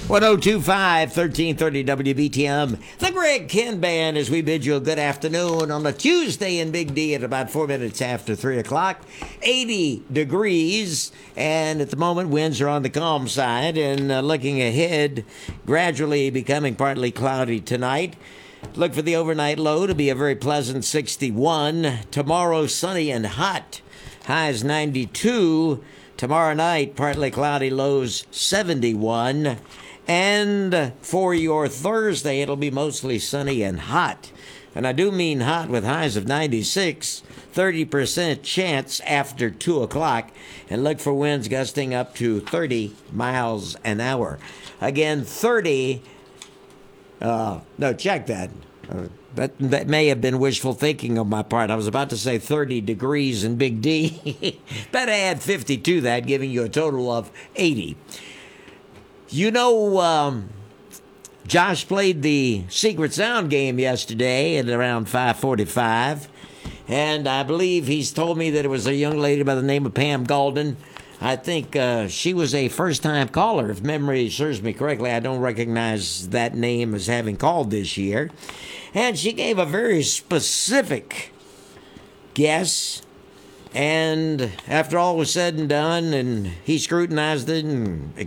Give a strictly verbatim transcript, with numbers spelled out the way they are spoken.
one oh two point five, thirteen thirty W B T M. The Greg Ken Band as we bid you a good afternoon on a Tuesday in Big D at about four minutes after three o'clock. eighty degrees, and at the moment winds are on the calm side, and uh, looking ahead, gradually becoming partly cloudy tonight. Look for the overnight low to be a very pleasant sixty-one. Tomorrow, sunny and hot. Highs ninety-two. Tomorrow night, partly cloudy, lows seventy-one. And for your Thursday, it'll be mostly sunny and hot. And I do mean hot with highs of ninety-six, thirty percent chance after two o'clock. And look for winds gusting up to thirty miles an hour. Again, thirty, uh, no, check that. Uh, that. That may have been wishful thinking on my part. I was about to say thirty degrees in Big D. Better add fifty to that, giving you a total of eighty. You know, um, Josh played the Secret Sound game yesterday at around five forty-five, and I believe he's told me that it was a young lady by the name of Pam Golden. I think uh, she was a first-time caller, if memory serves me correctly. I don't recognize that name as having called this year. And she gave a very specific guess. And after all was said and done, and he scrutinized it and